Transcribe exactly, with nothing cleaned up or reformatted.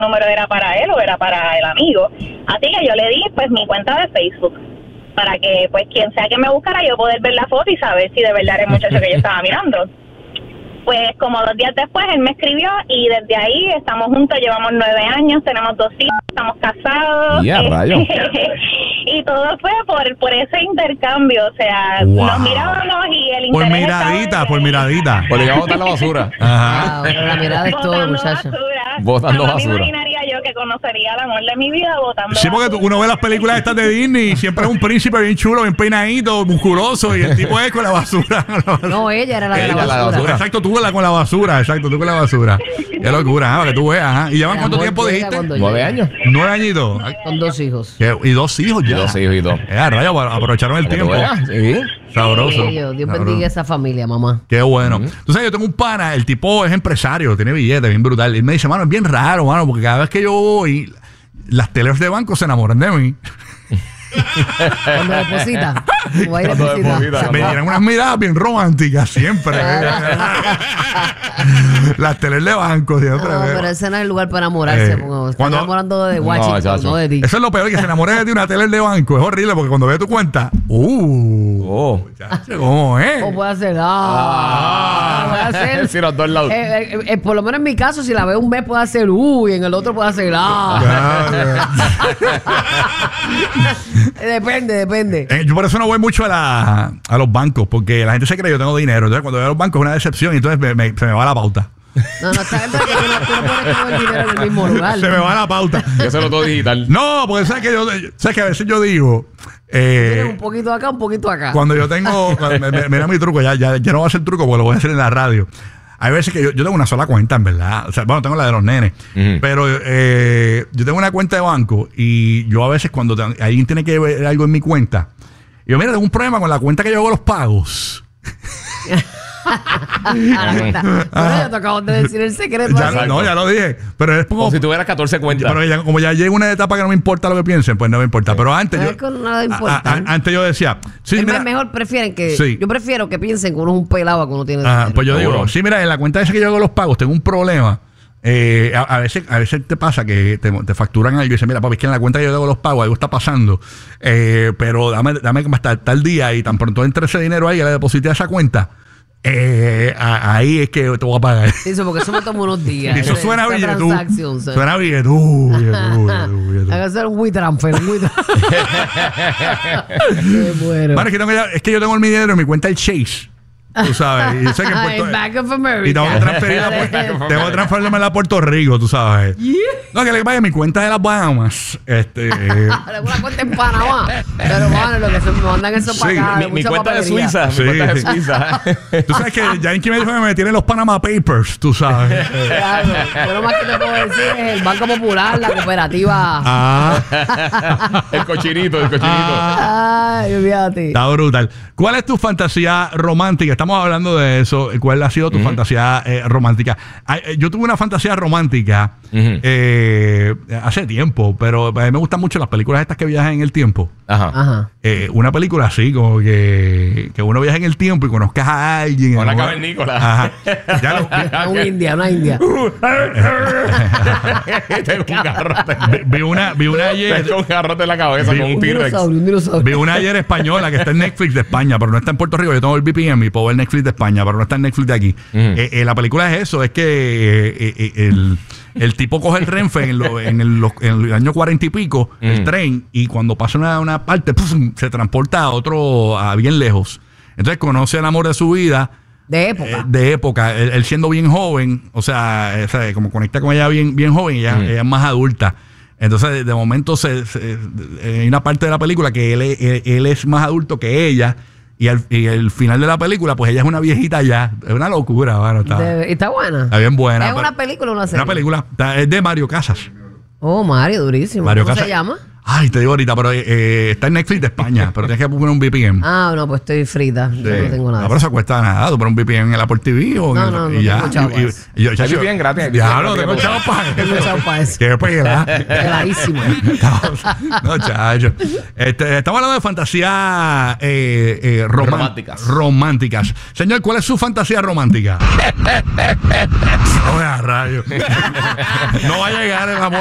número era para él o era para el amigo. Así que yo le di pues mi cuenta de Facebook para que pues quien sea que me buscara yo poder ver la foto y saber si de verdad era el muchacho que yo estaba mirando. Pues como dos días después él me escribió y desde ahí estamos juntos, llevamos nueve años, tenemos dos hijos, estamos casados. Yeah, rayo. Y todo fue por, por ese intercambio, o sea, wow. nos mirábamos y el interés Por miradita, por miradita. Porque ya botar la basura. Ajá. Ah, bueno, la mirada es todo, muchacha. Botando Jamás basura. me imaginaría yo que conocería el amor de mi vida botando Sí, porque tú- basura. uno ve las películas estas de Disney y siempre es un príncipe bien chulo, bien peinadito, musculoso, y el tipo es con la basura. No, ella era la de Ella, la la basura. basura. Exacto, tú la con la basura, exacto, tú con la basura. Qué locura, para que tú veas. Ajá. ¿Y llevan El cuánto amor tiempo llega dijiste? cuando Nueve llega. años. Nueve añitos. Ay, Con dos hijos. qué- Y dos hijos ya. Y dos hijos y dos. Eh, a rayos, aprovecharon el Para que tú tiempo. veas, sí. Sabroso. Sí, Dios, Dios Sabroso. bendiga esa familia, mamá. Qué bueno. Tú sabes, yo tengo un pana, el tipo es empresario, tiene billetes, bien brutal. Y él me dice, mano, es bien raro, mano, porque cada vez que yo voy, las tellers de banco se enamoran de mí. Cuando deposita. Como ahí Cuando deposita. deposita. Me tiran unas miradas bien románticas siempre. Las tellers de banco siempre. No, pero ese no es el lugar para enamorarse. Eh, porque están cuando- enamorando de No, Washington, chacho. no de ti. Eso es lo peor, que se enamore de ti una teller de banco. Es horrible porque cuando ve tu cuenta, ¡uh! Oh. Chacho, ¿cómo es? O puede hacer, ah, puede hacer. Sí, los dos lados. Eh, eh, eh, por lo menos en mi caso, si la veo un mes, puede hacer uh, y en el otro puede hacer ah. Eh, depende, depende. Eh, Yo por eso no voy mucho a, la, a los bancos, porque la gente se cree que yo tengo dinero. Entonces, cuando voy a los bancos es una decepción y entonces me, me- se me va la pauta. No, no, está bien, porque tú no, tú no pones todo el dinero en el mismo lugar. Se me va la pauta. Yo se lo todo digital. No, porque sabes que yo, sabes que a veces yo digo, eh, Tienes un poquito acá, un poquito acá. cuando yo tengo, cuando- me- me- mira mi truco, ya, ya, ya no voy a hacer truco porque lo voy a hacer en la radio. Hay veces que yo, yo tengo una sola cuenta, en verdad. O sea, bueno, tengo la de los nenes. Ujú. Pero eh, yo tengo una cuenta de banco y yo a veces cuando te- alguien tiene que ver algo en mi cuenta, yo, mira, tengo un problema con la cuenta que yo hago los pagos. Bueno, ya te acabo de decir el secreto. Ya, así. no, ya lo dije. Pero es como, Como si tuvieras catorce cuentas. pero ya- como ya llega una etapa que no me importa lo que piensen, pues no me importa. Pero antes No yo, es con nada a- importante. a- antes yo decía, sí, es mira, más, mejor prefieren que. Sí. Yo prefiero que piensen que uno es un pelado que uno tiene. ajá, dinero. pues yo digo, Seguro. sí, mira, en la cuenta esa que yo hago los pagos tengo un problema. Eh, a, a veces a veces te pasa que te, te facturan algo y dices, mira, papi, es que en la cuenta que yo hago los pagos algo está pasando, eh, pero dame, dame como hasta tal día y tan pronto entre ese dinero ahí y le deposité a esa cuenta, eh, a- ahí es que te voy a pagar. Sí, eso, porque eso me toma unos días. Eso ese- suena esa billetú. transacción, suena- Suena billetú, billetú, billetú, billetú. Hay que hacer un WeTransfer, un WeTransfer. Qué bueno. Mano, es que, tengo ya- es que yo tengo el dinero en mi cuenta el Chase. Tú sabes. Y yo sé que en Ah, Puerto- en Bank of America. Y tengo que transferirla a Puerto- tengo que transferirla a Puerto Rico, tú sabes. No, que le vaya mi cuenta de las Bahamas. Este. Tengo una cuenta en Panamá. Pero bueno, lo que se me mandan eso para Sí, acá. Mi, de mi mucha cuenta de papelería. Suiza. Sí. Mi cuenta de Suiza. Tú sabes que Yankee me dijo que me tienen los Panama Papers, tú sabes. Claro, yo lo más que te puedo decir es el Banco Popular, la cooperativa. Ah, El cochinito, el cochinito. Ay, olvídate. está brutal. ¿Cuál es tu fantasía romántica? Estamos hablando de eso. ¿Cuál ha sido tu fantasía eh, romántica? Ay, eh, yo tuve una fantasía romántica Ujú. eh, hace tiempo, pero a mí me gustan mucho las películas estas que viajan en el tiempo. Ajá. Ajá. Eh, una película así, como que, que uno viaja en el tiempo y conozcas a alguien. Con la Una- cavernícola. Ajá. Ya lo- Una india, una india. Tengo un garrote. vi, vi una, vi una ayer. Tengo un garrote en la cabeza Vi- con un Un T-Rex. dinosaurio, un dinosaurio. Vi una ayer española que está en Netflix de España, pero no está en Puerto Rico. Yo tengo el V P N y puedo ver Netflix de España, pero no está en Netflix de aquí. Eh, eh, la película es eso, es que eh, eh, eh, el, el tipo coge el Renfe en, lo- en, el, los- en el año cuarenta y pico, el tren, y cuando pasa una, una parte, ¡pum!, se transporta a otro, a bien lejos. Entonces conoce el amor de su vida. De Eh, época. de época, él, él siendo bien joven, o sea, eh, o sea, como conecta con ella bien, bien joven, ella, Mm. ella es más adulta. Entonces, de, de momento, se, se- eh, hay una parte de la película que él, es- él, él es más adulto que ella, y al y el final de la película, pues ella es una viejita ya. Es una locura, mano. Está, De- está buena. está bien buena. ¿Es una película o una serie? Una película. Está- es de Mario Casas. Oh, Mario, durísimo. Mario ¿Cómo Casas. se llama? Ay, te digo ahorita, pero eh, eh, está en Netflix de España, pero tienes que poner un V P N. Ah, no, pues estoy frita. Yo no tengo nada. No, pero eso cuesta nada. Tú pones un V P N en el Apple T V o en No, el- no, no y ya. tengo chavos. Y- y- y yo, chacho, V P N gratis, Ya, V P N no, tengo gratis. chavos para Tengo chavos para eso. Qué pela. Peladísimo. No, chacho. Este, estamos hablando de fantasía eh, eh, román- Románticas. románticas. Señor, ¿cuál es su fantasía romántica? No, a rayos. No va a llegar el amor.